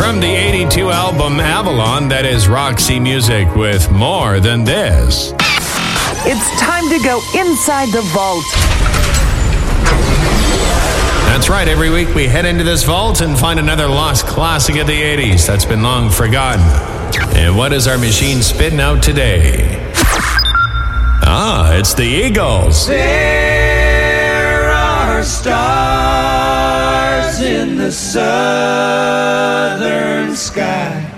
From the 82 album Avalon, that is Roxy Music with More Than This. It's time to go inside the vault. That's right, every week we head into this vault and find another lost classic of the 80s that's been long forgotten. And what is our machine spitting out today? It's the Eagles. There are stars in the southern sky.